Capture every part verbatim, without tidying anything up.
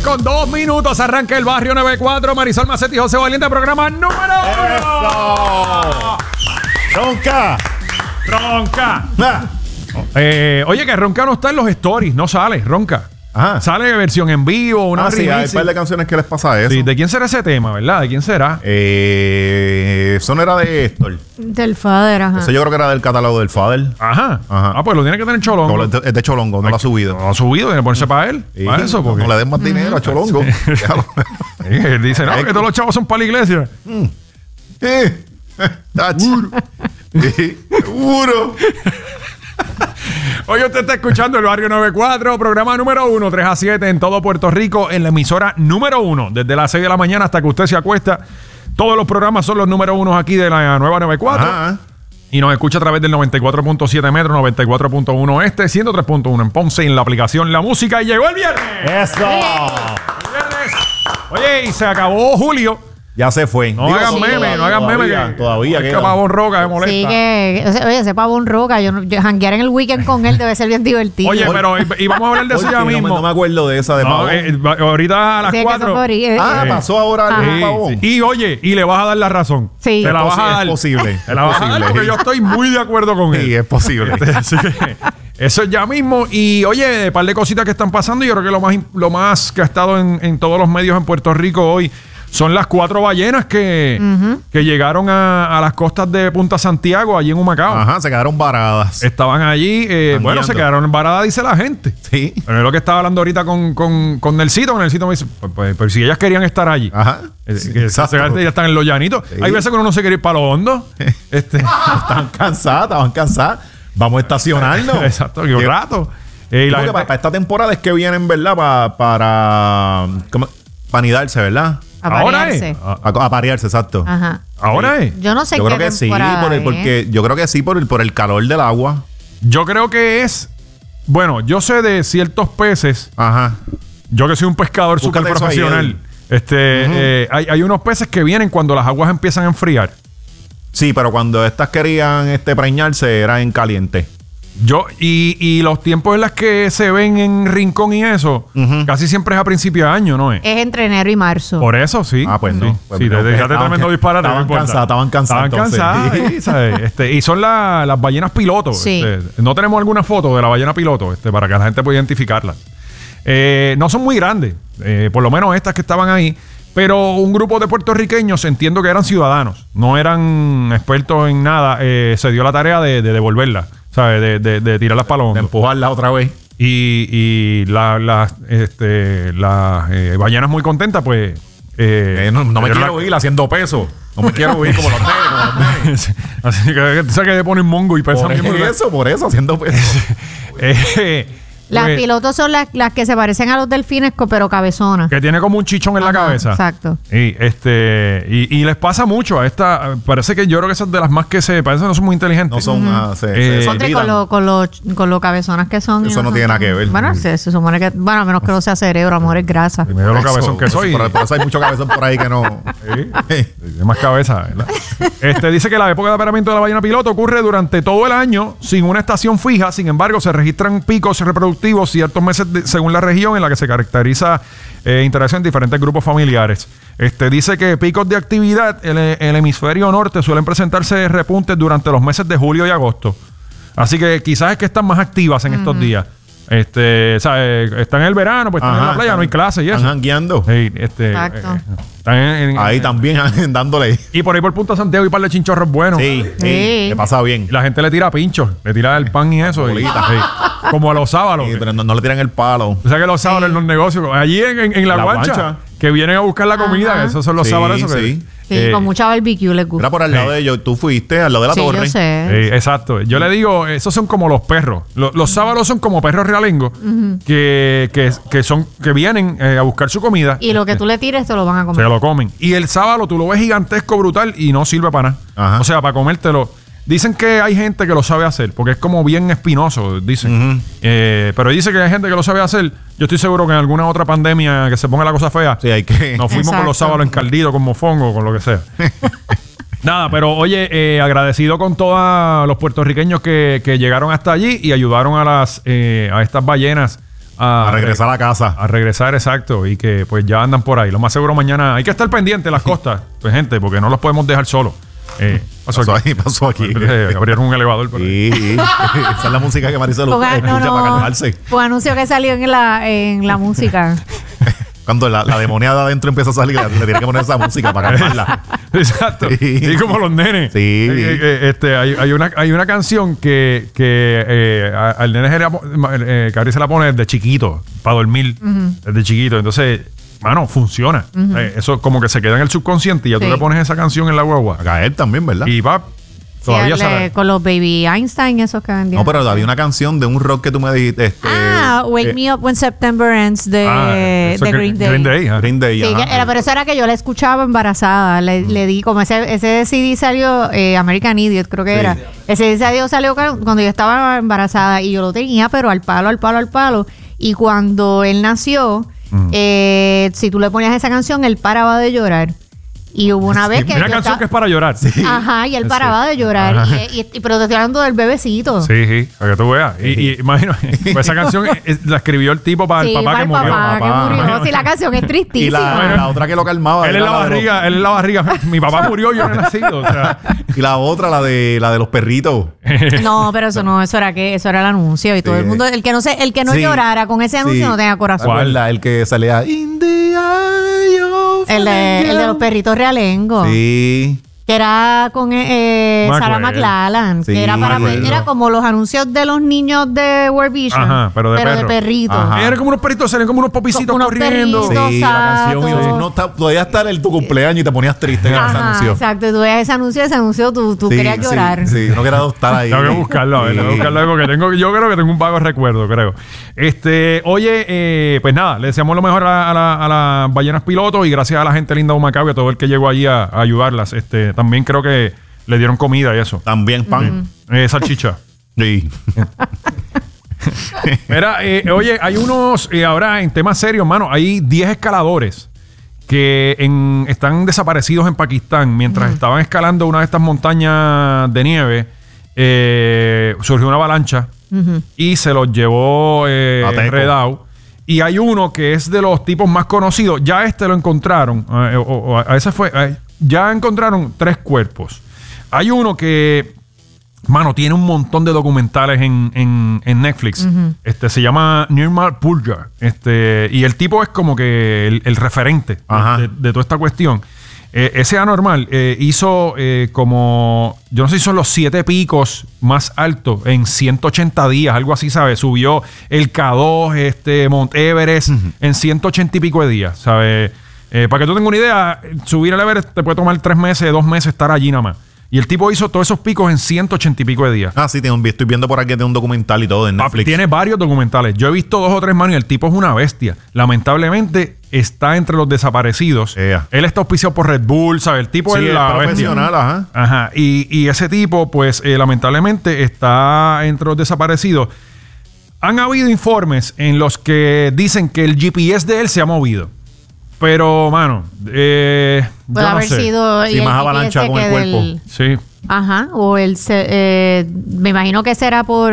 con dos minutos. Arranca el Barrio noventa y cuatro. Marisol Macetti y José Valiente, programa número uno. ¡Ronca! ¡Ronca! Ah. Eh, oye, que Ronca no está en los stories. No sale, Ronca. Ajá. Sale versión en vivo, una ah, sí, hay un par de canciones que les pasa eso. Sí, ¿de quién será ese tema, verdad? ¿De quién será? Eh, eso no era de Héctor. Del Fader, ajá. Eso yo creo que era del catálogo del Fader. Ajá. Ajá. Ah, pues lo tiene que tener Cholongo. No, es de, es de Cholongo, no lo ha subido. No lo ha subido, tiene que ponerse para él. Sí, Para eso, porque... No le den más dinero a Cholongo. Sí. Él dice, no, que todos los chavos son para la iglesia. Mm. Eh. Seguro. Sí, seguro. Hoy usted está escuchando el Barrio noventa y cuatro, programa número uno, tres a siete en todo Puerto Rico, en la emisora número uno, desde las seis de la mañana hasta que usted se acuesta. Todos los programas son los número uno aquí de la nueva noventa y cuatro. Ajá. Y nos escucha a través del noventa y cuatro punto siete metro, noventa y cuatro punto uno este, ciento tres punto uno en Ponce, en la aplicación La Música. Y llegó el viernes. ¡Eso! El viernes. Oye, y se acabó julio. Ya se fue. No hagan sí, meme, no hagan meme que todavía es queda. que Pavón Roca me molesta. Sí, que, oye, ese Pavón Roca, yo, yo janguear en el weekend con él debe ser bien divertido. Oye, pero y, y vamos a hablar de eso ya no mismo. Me, no me acuerdo de esa de No, Pavón. eh, ahorita a las Sí, cuatro. Ah, eh, pasó ahora el Sí, Pavón. sí. Y oye, y le vas a dar la razón. Sí. Te la Es vas a posi- dar. es posible. Te la vas a dar Es porque posible. yo estoy muy de acuerdo con él. Sí, es posible. Así que eso es ya mismo. Y oye, un par de cositas que están pasando. Yo creo que lo más, lo más que ha estado en, en todos los medios en Puerto Rico hoy son las cuatro ballenas que, uh-huh. que llegaron a, a las costas de Punta Santiago, allí en Humacao. Ajá, se quedaron varadas. Estaban allí. Eh, bueno, se quedaron varadas, dice la gente. Sí. Pero es lo que estaba hablando ahorita con, con, con Nelsito. Nelsito me dice, pues, pues, pues si ellas querían estar allí. Ajá. Eh, Sí, que exacto. ya están en los llanitos. Sí. Hay veces que uno no se quiere ir para lo hondo. este. Estaban cansadas, estaban cansadas. Vamos a estacionarnos. Exacto, que un Yo- rato. Eh, y la Porque gente- para, para esta temporada es que vienen, ¿verdad? Pa- para ¿cómo? Para anidarse, ¿verdad? Ahora es. Aparearse. Ah, A, a parearse, exacto. Ajá. Ahora es. Yo no sé Yo qué creo que sí, temporada por el- es. porque yo creo que sí por el, por el calor del agua. Yo creo que es. Bueno, yo sé de ciertos peces. Ajá. Yo que soy un pescador súper Búscate eso ahí, profesional. Eddie. Este, Ujú. eh, hay, hay unos peces que vienen cuando las aguas empiezan a enfriar. Sí, pero cuando estas querían este preñarse era en caliente. Yo, y, y los tiempos en los que se ven en Rincón y eso, Ujú. casi siempre es a principio de año, ¿no es? Es entre enero y marzo. Por eso, sí. Ah, pues sí. no. Pues sí, no, te pues dejaste estaban- tremendo disparate. estaban no importa. cansadas, estaban cansadas, Estaban entonces. cansadas, sí, ¿sabes? Este, y son la- las ballenas piloto. Sí. Este, no tenemos alguna foto de la ballena piloto este, para que la gente pueda identificarla. Eh, no son muy grandes, eh, por lo menos estas que estaban ahí. Pero un grupo de puertorriqueños, entiendo que eran ciudadanos, no eran expertos en nada, eh, se dio la tarea de, de devolverlas, ¿sabes? De, de, de tirarlas para los De hondos. empujarla otra vez. Y, y la- las este, las eh, ballenas muy contentas, pues. eh, Eh, no, no me dieron quiero la- ir haciendo peso. No me quiero ir como los nenes, como los nenes. Así que, tú sabes que le ponen mongo y pesan Por bien brutal. eso, por eso, haciendo peso. Eh, Las pues, pilotos son las, las que se parecen a los delfines, co- pero cabezonas. que tiene como un chichón en la Ajá, cabeza. Exacto. Y, este, y, y les pasa mucho a esta. Parece que yo creo que esas de las más que se. Parece que no son muy inteligentes. No son... ah, se, Eh, se Contra, y olvidan. con lo, con lo, con lo cabezonas que son. y Eso no son tiene nada tan- que ver. Bueno, se, se supone que. Bueno, a menos que no sea cerebro, a lo mejor es grasa. Y me dio lo Eso, cabezón que eso, soy. Por, por eso hay mucho cabezón por ahí que no... Sí. Tiene más cabeza, ¿verdad? Este dice que la época de apareamiento de la ballena piloto ocurre durante todo el año sin una estación fija. Sin embargo, se registran picos reproductivos ciertos meses de- según la región en la que se caracteriza eh, interacción en diferentes grupos familiares. Este dice que picos de actividad en el, el hemisferio norte suelen presentarse repuntes durante los meses de julio y agosto. Así que quizás es que están más activas en estos días. Este, o sea, eh, están en el verano, pues están Ajá, en la playa, están- no hay clase y eso. Están jangueando. Sí, este, Exacto. eh, están en- en- Ahí también dándole. y por ahí por Punta Santiago y par de chinchorros buenos. Sí, sí. Sí. Le pasa bien. Y la gente le tira pinchos, le tira el pan y eso. y- Bolita. sí. Como a los sábados. Sí, pero no, no le tiran el palo. O sea que los sábados en los negocios, allí en, en- en la, La guancha, guancha. que vienen a buscar la comida, Ajá. esos son los Sí, sábados. Esos que- sí. Sí, eh, con mucha barbecue les gusta. Era por al lado Sí. de ellos. Tú fuiste al lado de la Sí, torre. yo sé. eh, exacto. Yo le digo, esos son como los perros. Los, los sábados son como perros realengos que, que, que son que vienen eh, a buscar su comida. Y lo que tú le tires te lo van a Se comer. lo comen. Y el sábado tú lo ves gigantesco, brutal, y no sirve para nada. Ajá. O sea, para comértelo. Dicen que hay gente que lo sabe hacer, porque es como bien espinoso, dicen. Ujú. Eh, pero dice que hay gente que lo sabe hacer. Yo estoy seguro que en alguna otra pandemia que se ponga la cosa fea, Sí, hay que... nos fuimos con los Exacto. sábados encaldidos, con mofongo, con lo que sea. Nada, pero oye, eh, agradecido con todos los puertorriqueños que, que llegaron hasta allí y ayudaron a las eh, a estas ballenas A regresar a casa. A regresar, exacto. Y que pues ya andan por ahí. Lo más seguro mañana hay que estar pendiente de las costas, pues gente, porque no los podemos dejar solos. Eh, pasó, Pasó aquí. ahí, pasó aquí. Eh, abrieron un elevador por ahí. Sí, esa es la música que Marisol Ponga- escucha no, no. para calmarse. Un anuncio que salió en la, en la música. Cuando la, la demoniada adentro empieza a salir, le, le tiene que poner esa música para calmarla. Exacto. Sí. Y como los nenes. Sí. Eh, eh, eh, este, hay, hay, una, hay una canción que, que eh, a- al nene se le ap- eh, Cari se la pone desde chiquito, para dormir, desde chiquito. Entonces, mano, funciona. Eh, eso como que se queda en el subconsciente y ya Sí. tú le pones esa canción en la guagua. A caer también, ¿verdad? Y va, Sí, todavía el, sale. eh, con los Baby Einstein, esos que vendían. No, pero había una canción de un rock que tú me dijiste. Este, Ah, Wake eh, Me Up When September Ends de, Ah, eso de es Green Day. Green Day, ajá. Green Day, Sí, ajá. que era, pero eso era que yo la escuchaba embarazada. Le, le di, como ese, ese C D salió, eh, American Idiot, creo que Sí. era. Ese C D salió cu- cuando yo estaba embarazada y yo lo tenía, pero al palo, al palo, al palo. Y cuando él nació, eh, si tú le ponías esa canción, él paraba de llorar. Y hubo una vez que. Una yo canción estaba- que es para llorar. Sí, Ajá, y él paraba de llorar. Y, y- y- pero te estoy hablando del bebecito. sí, para que tú veas. Y, y imagino, pues esa canción eh, la escribió el tipo para Sí, el papá para que el murió. papá que papá. murió. Sí, la canción es Y tristísima. la, la otra que lo calmaba. Él en era la de los- barriga, él en la barriga. Mi papá murió, yo no he nacido. O sea, Y la otra, la de la de los perritos. No, pero eso no, eso era que, eso era el anuncio y todo Sí. el mundo, el que no se, el que no Sí. llorara con ese anuncio Sí. no tenga corazón. ¿Cuál? La- El que salía In the eye of El de, el de los perritos realengo. Sí. Que era con eh, eh, Me Sarah acuerdo. McLachlan. Sí, que era para me acuerdo. era como los anuncios de los niños de World Vision. Ajá, pero de perro. perritos. Ajá. Era como unos perritos, salían como unos popicitos Unos corriendo. perritos. Sí, la canción. Sato. Y no está, podía estar en tu cumpleaños y te ponías triste en ese Ajá, anuncio. exacto. Y tú veías ese anuncio, ese anuncio, tú, tú Sí, querías sí, llorar. Sí, no quería estar ahí. Tengo que buscarlo, a ver, tengo que Sí. buscarlo ahí porque tengo, yo creo que tengo un vago recuerdo, creo. Este, oye, eh, pues nada, le deseamos lo mejor a, a la- a las ballenas pilotos y gracias a la gente linda de Humacao y a todo el que llegó allí a, a ayudarlas. Este, también creo que le dieron comida y eso. También pan. Eh, salchicha. Sí. Mira, eh, oye, hay unos, eh, ahora en temas serios, mano, hay diez escaladores que en- están desaparecidos en Pakistán mientras estaban escalando una de estas montañas de nieve. eh, surgió una avalancha y se los llevó eh, A teco. enredado. Y hay uno que es de los tipos más conocidos. Ya este lo encontraron. eh, o- o- a ese fue. eh, ya encontraron tres cuerpos. Hay uno que, mano, tiene un montón de documentales en, en- en Netflix. Este se llama Nirmal Purja. Este, y el tipo es como que el, el referente Ajá. de, de toda esta cuestión. Eh, ese anormal eh, hizo eh, como, yo no sé si son los siete picos más altos en ciento ochenta días, algo así, ¿sabes? Subió el K dos, este, Mount Everest en ciento ochenta y pico de días, ¿sabes? Eh, para que tú tengas una idea, subir el Everest te puede tomar tres meses, dos meses estar allí nada más. Y el tipo hizo todos esos picos en ciento ochenta y pico de días. Ah, sí, tengo un- estoy viendo por aquí que tiene un documental y todo de Papi, Netflix. tiene varios documentales. Yo he visto dos o tres manos y el tipo es una bestia. Lamentablemente está entre los desaparecidos. Ea. Él está auspiciado por Red Bull, ¿sabes? El tipo Sí, es es la bestia. profesional, ajá. Ajá. Y, y ese tipo, pues, eh, lamentablemente está entre los desaparecidos. Han habido informes en los que dicen que el G P S de él se ha movido. Pero, mano, eh, Puede yo no haber sé. sido. Sí, y el más G P S avalancha con el que cuerpo. del- Sí. Ajá, o el. se- eh, me imagino que será por.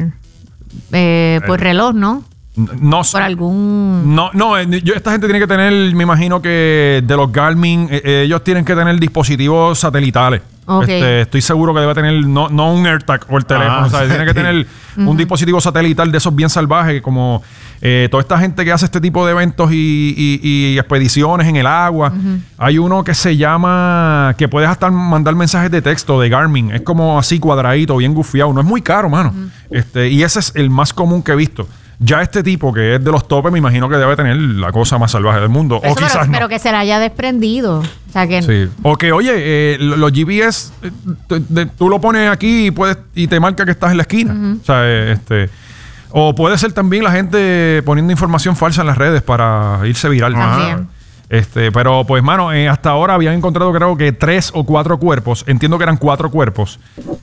Eh, por reloj, ¿no? No sé. Por algún. No, no, eh, yo, esta gente tiene que tener, me imagino que de los Garmin, eh, eh, ellos tienen que tener dispositivos satelitales. Ok. Este, estoy seguro que debe tener, no, no un AirTag o el teléfono, Ah, ¿sabes? Tiene que sí. tener un dispositivo satelital de esos bien salvajes, como eh, toda esta gente que hace este tipo de eventos y, y- y expediciones en el agua. Hay uno que se llama, que puedes hasta mandar mensajes de texto de Garmin. Es como así cuadradito, bien gufiado. No es muy caro, mano. este, y ese es el más común que he visto. Ya este tipo, que es de los topes, me imagino que debe tener la cosa más salvaje del mundo. Eso, o quizás pero, no. pero que se la haya desprendido. O sea que. Sí. O que, oye, eh, lo- los G P S, eh, te- te- tú lo pones aquí y, puedes, y te marca que estás en la esquina. O sea, eh, este... O puede ser también la gente poniendo información falsa en las redes para irse viral. También. Este, pero pues, mano, eh, hasta ahora habían encontrado creo que tres o cuatro cuerpos. Entiendo que eran cuatro cuerpos.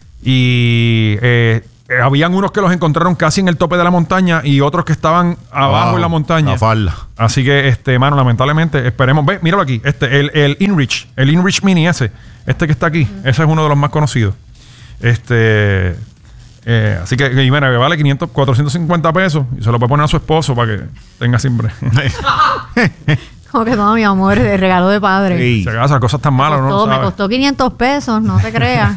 Y eh, eh, habían unos que los encontraron casi en el tope de la montaña y otros que estaban abajo en la montaña. La falda. Así que, este, mano, lamentablemente, esperemos. Ve, míralo aquí. Este, el, el InReach, el InReach Mini ese, este que está aquí, ese es uno de los más conocidos. Este, Eh, así que, y mira, que vale quinientos, cuatrocientos cincuenta pesos y se lo puede poner a su esposo para que tenga siempre. Como que no, mi amor, de regalo de padre. Sí. Si acaso las cosas tan malas, me, ¿no? costó, me ¿Sabes? costó quinientos pesos, no te creas.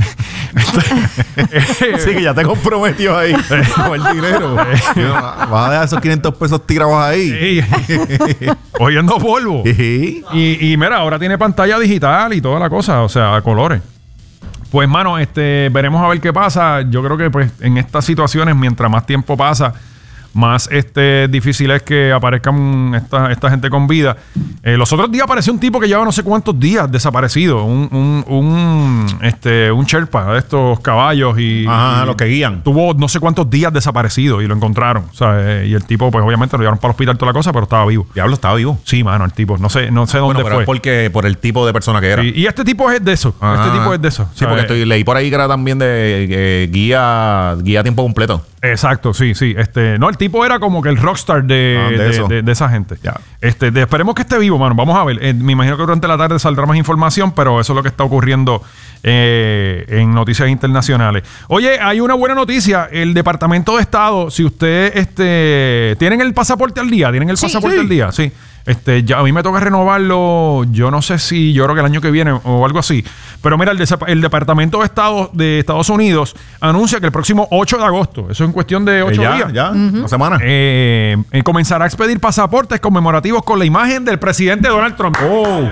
Sí, que ya te comprometió ahí con el dinero. Vas a dejar esos quinientos pesos tirados ahí. Sí. Cogiendo polvo. Sí. Y, y mira, ahora tiene pantalla digital y toda la cosa, o sea, a colores. Pues, mano, este, veremos a ver qué pasa. Yo creo que, pues, en estas situaciones, mientras más tiempo pasa, más este, difícil es que aparezcan esta, esta gente con vida. Eh, los otros días apareció un tipo que lleva no sé cuántos días desaparecido. Un, un, un, este, un Sherpa de estos caballos y... Ajá, y los que guían. Tuvo no sé cuántos días desaparecido y lo encontraron. O sea, eh, y el tipo, pues, obviamente lo llevaron para el hospital toda la cosa, pero estaba vivo. Diablo, estaba vivo. Sí, mano, el tipo. No sé, no sé dónde Bueno, pero fue. es porque, por el tipo de persona que era. Sí, y este tipo es de eso. Ah. Este tipo es de eso. Sí, O sea, porque eh, estoy, leí por ahí que era también de eh, guía, guía a tiempo completo. Exacto, sí, sí. Este, no, el tipo era como que el rockstar de, Ah, de de, eso. de- de esa gente. Ya. Este, de- esperemos que esté vivo, mano. Vamos a ver. Eh, me imagino que durante la tarde saldrá más información, pero eso es lo que está ocurriendo eh, en noticias internacionales. Oye, hay una buena noticia. El Departamento de Estado, si usted este, tienen el pasaporte al día, tienen el Sí. pasaporte Sí. al día, sí. Este, ya a mí me toca renovarlo, yo no sé si, yo creo que el año que viene o algo así. Pero mira, el, desa- el Departamento de Estado de Estados Unidos anuncia que el próximo ocho de agosto, eso es en cuestión de ocho Eh, ya, días, ya, una semana. eh, eh, comenzará a expedir pasaportes conmemorativos con la imagen del presidente Donald Trump. Oh.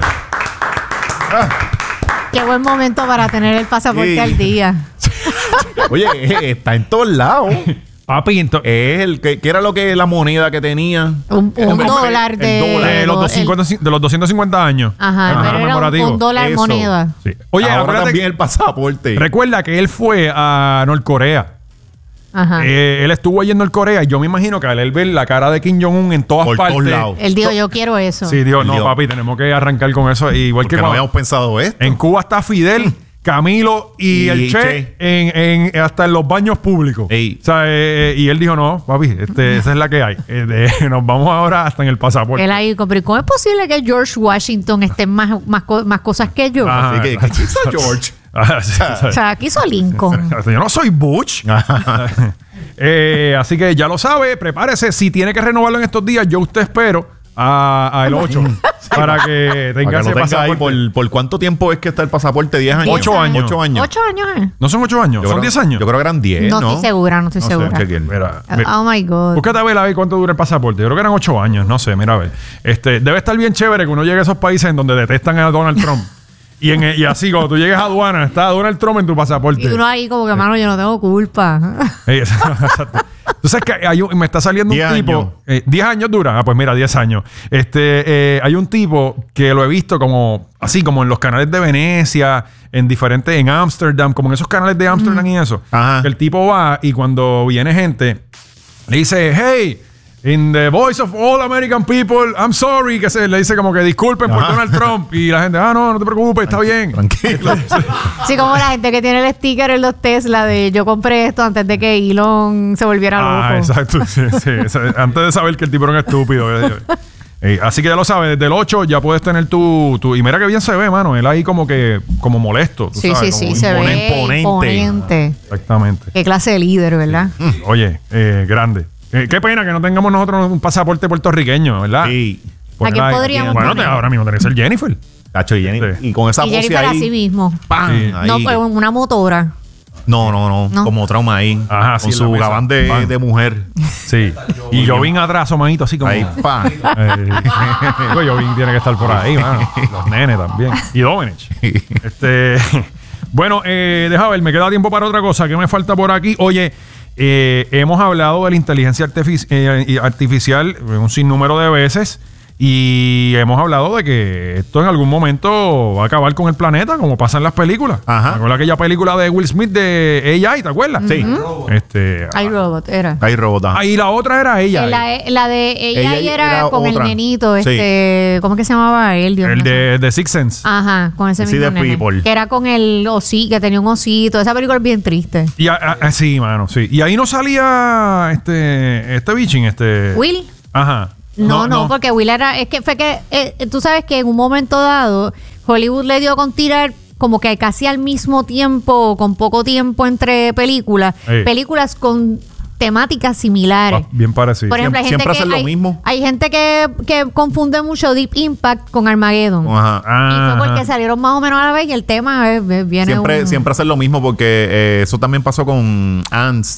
Qué buen momento para tener el pasaporte Sí. al día. Oye, eh, está en todos lados. Papi, ento- Es el que, ¿qué era lo que la moneda que tenía? Un, un Hombre, dólar el de... dólar. de, los el- 250 de los doscientos cincuenta años. Ajá, Ajá, pero era un, conmemorativo. un dólar Eso. moneda. Sí. Oye, ahora acuérdate también que- el pasaporte. recuerda que él fue a Norcorea. Ajá. Eh, él estuvo yendo al Corea y yo me imagino que al él ver la cara de Kim Jong-un en todas Por todos partes. lados. Él dijo, yo quiero eso. Sí, digo, no, Dios. papi, tenemos que arrancar con eso. Igual Porque que no cuando- habíamos pensado esto. en Cuba está Fidel, Camilo y, Y el Che, Che. En, en- hasta en los baños públicos. Ey. O sea, eh, eh, y él dijo, no, papi, este, esa es la que hay. Eh, de- nos vamos ahora hasta en el pasaporte. Él ahí, pero ¿cómo es posible que George Washington esté en más, más, co- más cosas que yo? Ajá. Así que, ¿qué hizo George? Ah, sí, O sea, aquí hizo Lincoln. yo no soy Butch. Eh, así que ya lo sabe, prepárese. Si tiene que renovarlo en estos días, yo usted espero a, a el ocho para que tenga Para que ese no tenga ahí pasaporte. por, ¿por cuánto tiempo es que está el pasaporte? ¿diez años? Ocho años. Ocho años. Ocho años, ¿eh? ¿No son ocho años? Yo ¿Son creo- diez años? Yo creo que eran diez, No, ¿no? estoy segura, no estoy No sé, segura. chequear. Mira, mira. Oh my God. Búscate a ver, a ver cuánto dura el pasaporte. Yo creo que eran ocho años, no sé, mira a ver. Este, debe estar bien chévere que uno llegue a esos países en donde detestan a Donald Trump. y, en, y así, cuando tú llegues a aduana, está Donald Trump en tu pasaporte. Y uno ahí como que, mano, yo no tengo culpa. Ey, exacto. Entonces, que hay un- me está saliendo un diez tipo. años. eh, diez años dura. Ah, pues mira, diez años. Este, eh, hay un tipo que lo he visto como así, como en los canales de Venecia, en diferentes, en Ámsterdam, como en esos canales de Ámsterdam y eso. Ajá. Que el tipo va y cuando viene gente, le dice, hey. In the voice of all American people, I'm sorry, que se le dice como que disculpen por Ajá. Donald Trump. Y la gente, ah, no, no te preocupes, está bien. Tranquilo. Sí, como la gente que tiene el sticker en los Tesla de yo compré esto antes de que Elon se volviera Ah, loco. exacto. Sí, sí. Esa- Antes de saber que el tipo era un estúpido. Eh, así que ya lo sabes, desde el ocho ya puedes tener tu, tu... Y mira que bien se ve, mano. Él ahí como que... Como molesto. tú Sí, sabes, sí, como sí, se imponente. ve imponente. imponente. Exactamente. Qué clase de líder, ¿verdad? Oye, eh, grande. Eh, qué pena que no tengamos nosotros un pasaporte puertorriqueño, ¿verdad? Sí. Poner ¿A quién ahí- podríamos Bueno, poner? te- ahora mismo tiene que ser Jennifer. Tacho, y, Jenny- Sí. y con esa Y pose Jennifer ahí. así mismo. ¡Pam! Sí. Ahí. No, pero una motora. no, no, no, No. Como trauma ahí. Ajá, sí, con en la su mesa. gabán de, Pam. de mujer. Sí. Y yo vine atrás, asomadito, así como... Ahí, pa. Eh, pues Jovín tiene que estar por ahí, mano. Los nenes también. Y Domenech. Este, bueno, eh, deja ver, me queda tiempo para otra cosa. ¿Qué me falta por aquí? Oye, eh, hemos hablado de la inteligencia artifici- eh, y artificial un sinnúmero de veces. Y hemos hablado de que esto en algún momento va a acabar con el planeta, como pasa en las películas. Ajá. ¿Te acuerdas aquella película de Will Smith de A I? ¿Te acuerdas? Sí. Este, Hay robot, era. Ahí robota. ah, y la otra era ella. La, la de ella, Ella era, era con otra. el nenito, Sí. este, ¿cómo es que se llamaba él? Dios el mío? de, de Sixth Sense. Ajá, con ese Sí, mismo de nene. People. Que era con el osito, que tenía un osito. Esa película es bien triste. Y a- a- a- sí, mano, sí. Y ahí no salía este este bichín, este. Will. Ajá. No, no, porque Will era, es que fue que, eh, tú sabes que en un momento dado, Hollywood le dio con tirar como que casi al mismo tiempo, con poco tiempo entre películas, Sí. películas con temáticas similares. Ah, bien parecido. Por ejemplo, hay gente, Siempre que, hacen lo hay, mismo. hay gente que, que confunde mucho Deep Impact con Armageddon. Ajá. Ah, Y fue porque ajá. salieron más o menos a la vez y el tema es, es- viene Siempre, un... siempre hacen lo mismo porque eh, eso también pasó con Ants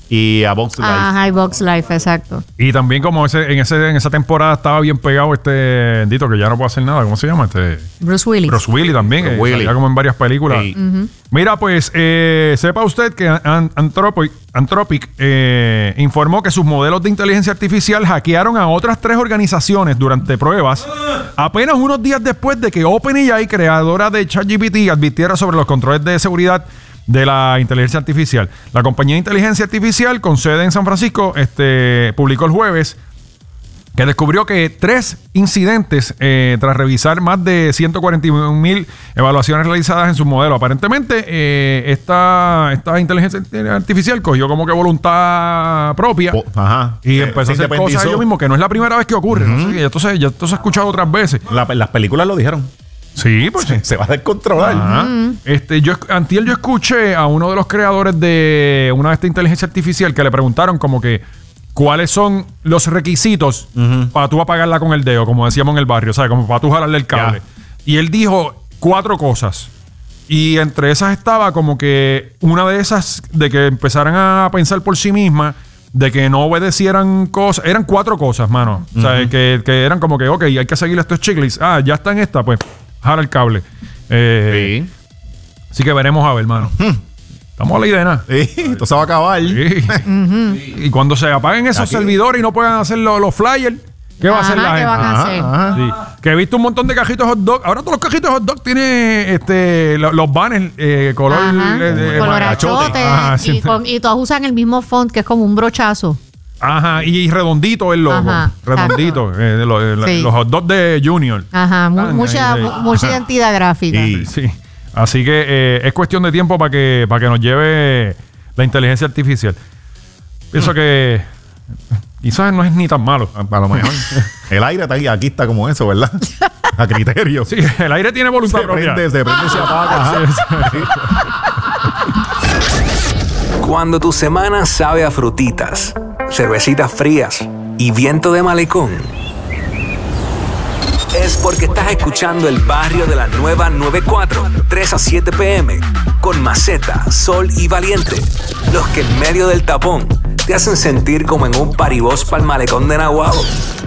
y a Box Life. Ajá, y Box Life, exacto. Y también como ese, en, ese, en esa temporada estaba bien pegado este Dito, que ya no puede hacer nada. ¿Cómo se llama? Este Bruce Willis. Bruce Willis también. Bruce que Willis. salía como en varias películas. Sí. Mira, pues, eh, sepa usted que An- Anthropic, Anthropic eh, informó que sus modelos de inteligencia artificial hackearon a otras tres organizaciones durante pruebas, apenas unos días después de que OpenAI, creadora de ChatGPT, advirtiera sobre los controles de seguridad de la inteligencia artificial. La compañía de inteligencia artificial con sede en San Francisco este, publicó el jueves que descubrió que tres incidentes eh, tras revisar más de ciento cuarenta y uno mil evaluaciones realizadas en su modelo. Aparentemente, eh, esta, esta inteligencia artificial cogió como que voluntad propia Oh, ajá. y Se- empezó se a hacer cosas independizó. ellos mismos, que no es la primera vez que ocurre. ¿no? Sí, esto se, ya esto se ha escuchado otras veces. La- las películas lo dijeron. Sí, pues sí. Se va a descontrolar. Ajá. Este, yo, antier yo escuché a uno de los creadores de una de esta inteligencia artificial que le preguntaron como que cuáles son los requisitos para tú apagarla con el dedo, como decíamos en el barrio, ¿sabes? Como para tú jalarle el cable. Ya. Y él dijo cuatro cosas. Y entre esas estaba como que una de esas de que empezaran a pensar por sí misma, de que no obedecieran cosas. Eran cuatro cosas, mano. O sea, que, que eran como que, ok, hay que seguir estos checklists. Ah, ya está en esta, pues jala el cable. Eh, Sí. Así que veremos a ver, mano. Estamos a la idea, nada. Sí, esto se va a acabar. Sí. Y cuando se apaguen esos Aquí. servidores y no puedan hacer lo- los flyers, ¿qué va a hacer Ajá, la ¿qué gente? van a Ajá, hacer? ajá. Sí. Que he visto un montón de cajitos hot dog. Ahora todos los cajitos hot dog tienen este, lo- los banners eh, color Ajá, eh, de- colorachote. Ajá, y, sí. con- y todos usan el mismo font, que es como un brochazo. Ajá, y redondito el logo. Ajá, redondito. eh, de lo- de la- Sí. Los hot dogs de Junior. Ajá, mu- Están mucha, ahí, sí. mu- mucha identidad gráfica. Sí. Sí. Así que eh, es cuestión de tiempo para que, para que nos lleve la inteligencia artificial. Pienso que quizás no es ni tan malo. A lo mejor. El aire está ahí, aquí está como eso, ¿verdad? A criterio. Sí, el aire tiene voluntad Se propia. prende, se prende y se apaga. Ajá. Cuando tu semana sabe a frutitas, cervecitas frías y viento de malecón, es porque estás escuchando El Barrio de la Nueva noventa y cuatro, tres a siete p m, con Maceta, Sol y Valiente, los que en medio del tapón te hacen sentir como en un paribós pa'l malecón de Naguabo.